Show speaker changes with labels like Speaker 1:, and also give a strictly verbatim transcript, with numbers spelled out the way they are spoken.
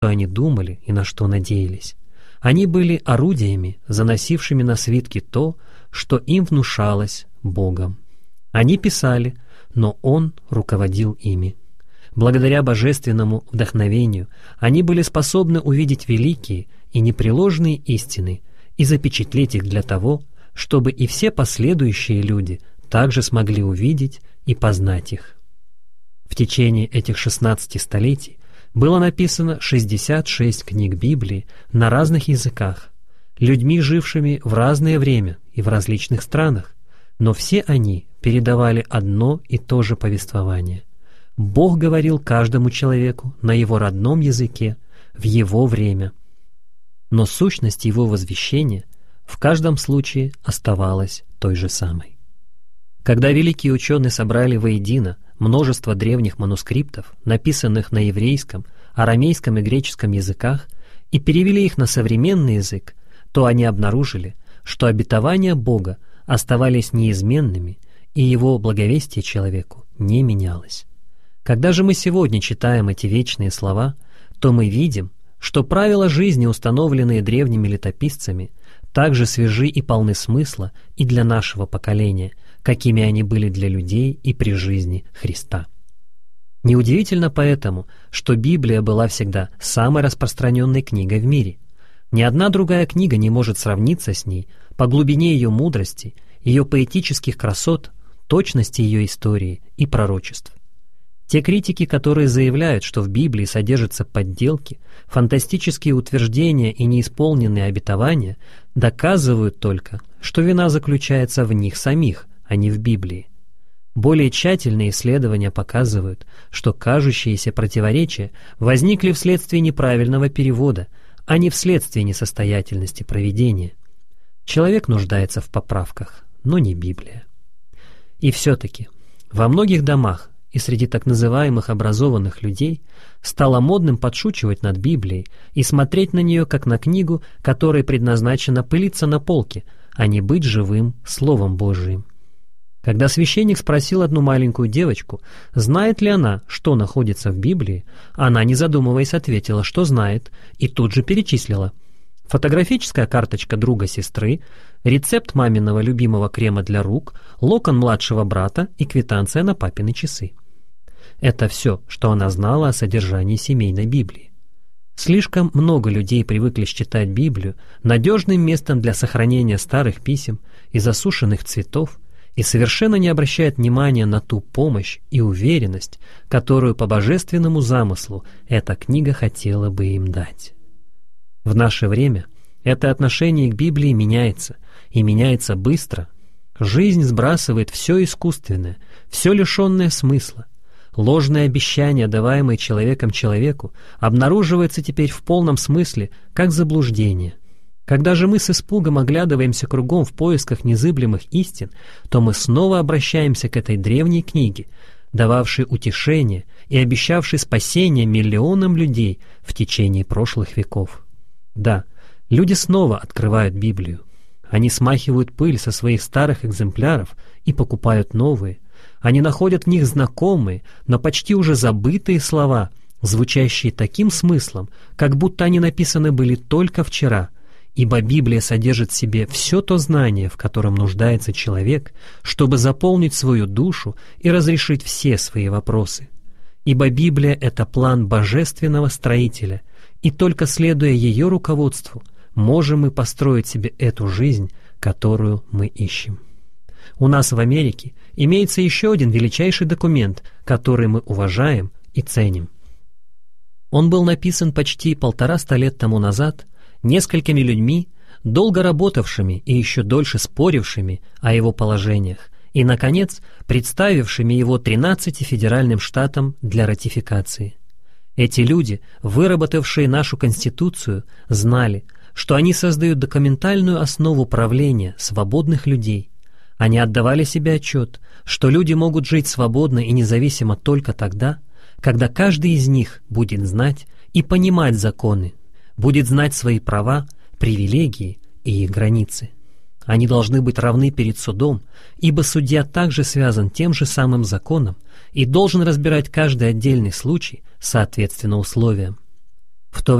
Speaker 1: они думали и на что надеялись. Они были орудиями, заносившими на свитки то, что им внушалось Богом. Они писали, но Он руководил ими. Благодаря божественному вдохновению они были способны увидеть великие и непреложные истины и запечатлеть их для того, чтобы и все последующие люди также смогли увидеть и познать их. В течение этих шестнадцати столетий было написано шестьдесят шесть книг Библии на разных языках, людьми, жившими в разное время и в различных странах, но все они передавали одно и то же повествование. Бог говорил каждому человеку на его родном языке, в его время. Но сущность его возвещения в каждом случае оставалась той же самой. Когда великие ученые собрали воедино множество древних манускриптов, написанных на еврейском, арамейском и греческом языках, и перевели их на современный язык, то они обнаружили, что обетования Бога оставались неизменными, и его благовестие человеку не менялось. Когда же мы сегодня читаем эти вечные слова, то мы видим, что правила жизни, установленные древними летописцами, также свежи и полны смысла и для нашего поколения, какими они были для людей и при жизни Христа. Неудивительно поэтому, что Библия была всегда самой распространенной книгой в мире. Ни одна другая книга не может сравниться с ней по глубине ее мудрости, ее поэтических красот, точности ее истории и пророчеств. Те критики, которые заявляют, что в Библии содержатся подделки, фантастические утверждения и неисполненные обетования, доказывают только, что вина заключается в них самих, а не в Библии. Более тщательные исследования показывают, что кажущиеся противоречия возникли вследствие неправильного перевода, а не вследствие несостоятельности провидения. Человек нуждается в поправках, но не Библия. И все-таки во многих домах и среди так называемых образованных людей стало модным подшучивать над Библией и смотреть на нее как на книгу, которой предназначено пылиться на полке, а не быть живым Словом Божиим. Когда священник спросил одну маленькую девочку, знает ли она, что находится в Библии, она, не задумываясь, ответила, что знает, и тут же перечислила: фотографическая карточка друга сестры, рецепт маминого любимого крема для рук, локон младшего брата и квитанция на папины часы. Это все, что она знала о содержании семейной Библии. Слишком много людей привыкли считать Библию надежным местом для сохранения старых писем и засушенных цветов, и совершенно не обращает внимания на ту помощь и уверенность, которую по божественному замыслу эта книга хотела бы им дать. В наше время это отношение к Библии меняется, и меняется быстро. Жизнь сбрасывает все искусственное, все лишенное смысла. Ложные обещания, даваемые человеком человеку, обнаруживаются теперь в полном смысле как заблуждение. Когда же мы с испугом оглядываемся кругом в поисках незыблемых истин, то мы снова обращаемся к этой древней книге, дававшей утешение и обещавшей спасение миллионам людей в течение прошлых веков. Да, люди снова открывают Библию. Они смахивают пыль со своих старых экземпляров и покупают новые. Они находят в них знакомые, но почти уже забытые слова, звучащие таким смыслом, как будто они написаны были только вчера, ибо Библия содержит в себе все то знание, в котором нуждается человек, чтобы заполнить свою душу и разрешить все свои вопросы. Ибо Библия — это план божественного строителя, и только следуя ее руководству, можем мы построить себе эту жизнь, которую мы ищем. У нас в Америке имеется еще один величайший документ, который мы уважаем и ценим. Он был написан почти полтораста лет тому назад несколькими людьми, долго работавшими и еще дольше спорившими о его положениях, и, наконец, представившими его тринадцати федеральным штатам для ратификации. Эти люди, выработавшие нашу Конституцию, знали, что они создают документальную основу правления свободных людей. Они отдавали себе отчет, что люди могут жить свободно и независимо только тогда, когда каждый из них будет знать и понимать законы, будет знать свои права, привилегии и их границы. Они должны быть равны перед судом, ибо судья также связан тем же самым законом и должен разбирать каждый отдельный случай соответственно условиям. В то